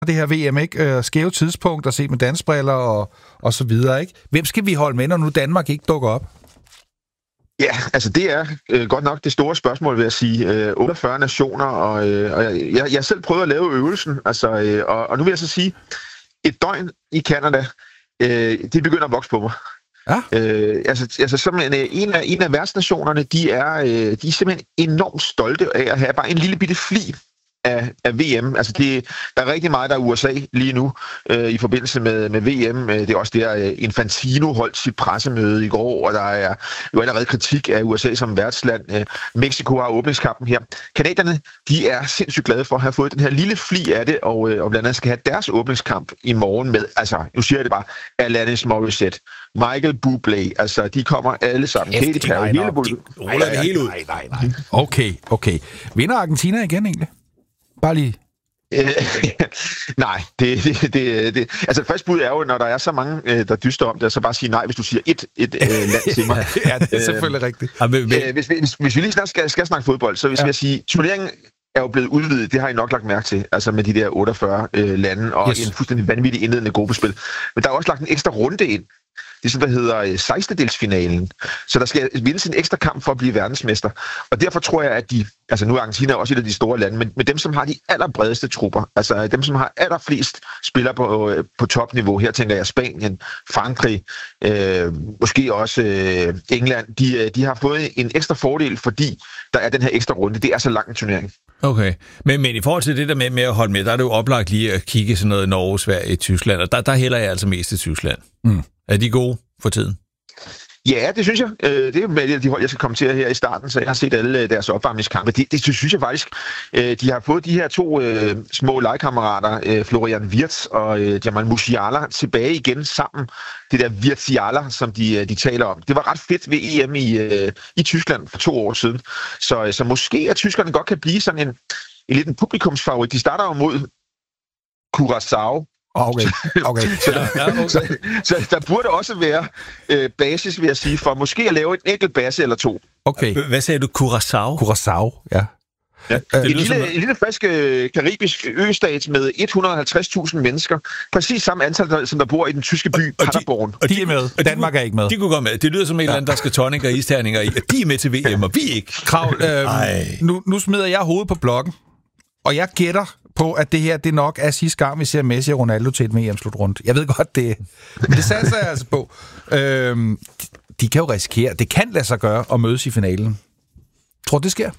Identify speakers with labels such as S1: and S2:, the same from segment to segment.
S1: det her VM, ikke? Skæve tidspunkt at se med dansbriller og så videre, ikke? Hvem skal vi holde med, når nu Danmark ikke dukker op?
S2: Ja, altså det er godt nok det store spørgsmål, vil jeg sige. 48 nationer, og jeg selv prøvede at lave øvelsen, altså, og nu vil jeg så sige, et døgn i Canada, det begynder at vokse på mig.
S1: Ja.
S2: Altså en af værtsnationerne, de er simpelthen enormt stolte af at have bare en lille bitte fli af VM. Altså der er rigtig meget, der er USA lige nu i forbindelse med VM. Det er også der, Infantino holdt sit pressemøde i går, og der er jo allerede kritik af USA som værtsland. Mexico har åbningskampen her. Canadierne, de er sindssygt glade for at have fået den her lille fli af det, og blandt andet skal have deres åbningskamp i morgen med, altså, nu siger jeg det bare, Alanis Morissette, Michael Bublé, altså, de kommer alle sammen. Katy Perry, hele bullet.
S1: Nej. Okay. Vinder Argentina igen egentlig? Bare lige.
S2: Nej, det altså først bud er jo, når der er så mange, der dyster om det, så bare sige nej, hvis du siger et land til mig.
S1: Ja, det er selvfølgelig rigtigt.
S2: Hvis vi lige snart skal snakke fodbold, så vil jeg sige, turneringen er jo blevet udvidet, det har I nok lagt mærke til, altså med de der 48 lande, og en fuldstændig vanvittig indledende gruppespil. Men der er også lagt en ekstra runde ind. Det er sådan, der hedder 16-delsfinalen. Så der skal vindes en ekstra kamp for at blive verdensmester. Og derfor tror jeg, at altså nu er Argentina også et af de store lande, men dem, som har de allerbredeste trupper, altså dem, som har allerflest spillere på topniveau, her tænker jeg Spanien, Frankrig, måske også England, de har fået en ekstra fordel, fordi der er den her ekstra runde. Det er så lang en turnering.
S3: Okay, men i forhold til det der med at holde med, der er det jo oplagt lige at kigge sådan noget Norge, Sverige, Tyskland, og der hælder jeg altså mest til Tyskland. Mm. Er de gode for tiden?
S2: Ja, det synes jeg. Det er med de hold, jeg skal kommentere her i starten, så jeg har set alle deres opvarmningskampe. Det synes jeg faktisk. De har fået de her to små legekammerater, Florian Wirtz og Jamal Musiala, tilbage igen sammen. Det der Wirtziala, som de taler om. Det var ret fedt ved EM i Tyskland for 2 år siden. Så måske at tyskerne godt kan blive sådan en lille publikumsfavorit. De starter jo mod Curaçao.
S1: Okay.
S2: Så der burde også være basis, vil jeg sige, for måske at lave en enkelt base eller 2.
S3: Okay. Hvad sagde du?
S1: Curaçao, ja.
S2: En lille frisk karibisk østat med 150.000 mennesker. Præcis samme antal, som der bor i den tyske by Paderborn.
S1: Og de er med. Danmark er ikke med.
S3: De kunne gå med. Det lyder som et eller andet, der skal tonic og isterninger i. De er med til VM, og vi ikke.
S1: Kravl, nu smider jeg hovedet på blokken, og jeg gætter på, at det her det nok er sidste gang, vi ser Messi og Ronaldo til et VM-slutrunde. Jeg ved godt, det men det satser jeg altså på. De kan jo risikere. Det kan lade sig gøre at mødes i finalen. Tror du, det sker?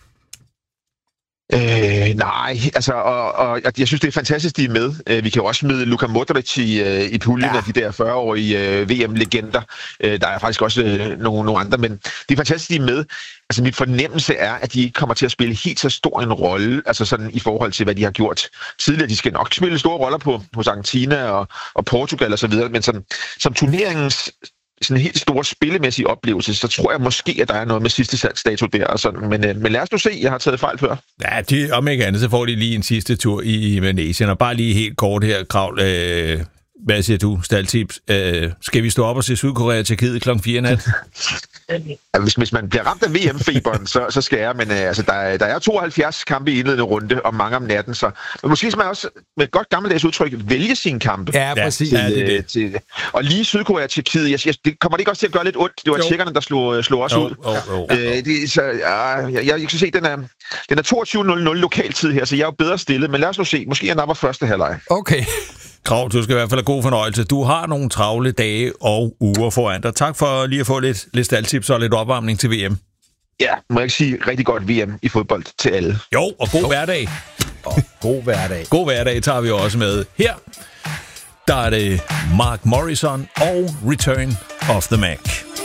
S2: Nej, altså, og jeg synes, det er fantastisk, de er med. Vi kan jo også smide Luka Modric i puljen af de der 40-årige VM-legender. Der er faktisk også nogle andre, men det er fantastisk, de er med. Altså, min fornemmelse er, at de ikke kommer til at spille helt så stor en rolle, altså sådan i forhold til, hvad de har gjort tidligere. De skal nok spille store roller hos Argentina og Portugal og så videre, men som turneringens sådan en helt stor spillemæssig oplevelse, så tror jeg måske, at der er noget med sidste dato der og sådan. Men lad os nu se, jeg har taget fejl før.
S3: Ja, om ikke andet, så får de lige en sidste tur i Malaysia. Og bare lige helt kort her, Kravl. Hvad siger du, Staltips? Skal vi stå op og se Sydkorea og Tjekkiet kl. 4 nat?
S2: Ja, hvis man bliver ramt af VM-feberen, så skal jeg, men altså, der er 72 kampe i indledende runde, og mange om natten, så men måske skal man også med et godt gammeldags udtryk vælge sine kampe.
S1: Ja, præcis.
S2: Og lige Sydkorea og Tjekkiet, det kommer det ikke også til at gøre lidt ondt? Det var tjekkerne, der slog os ud. Jeg kan se, den er 22:00 lokaltid her, så jeg er jo bedre stillet, men lad os nu se. Måske jeg napper første halvleg.
S1: Okay.
S3: Krav, du skal i hvert fald have god fornøjelse. Du har nogle travle dage og uger foran dig. Tak for lige at få lidt staldtips og lidt opvarmning til VM.
S2: Ja, må jeg ikke sige rigtig godt VM i fodbold til alle.
S3: Jo, og god hverdag.
S1: God hverdag.
S3: God hverdag tager vi også med. Her, der er det Mark Morrison og Return of the Mac.